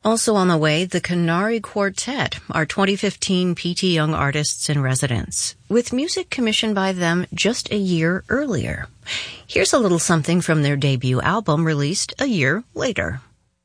Also on the way, the Canary Quartet, our 2015 P.T. Young Artists in Residence, with music commissioned by them just a year earlier. Here's a little something from their debut album released a year later.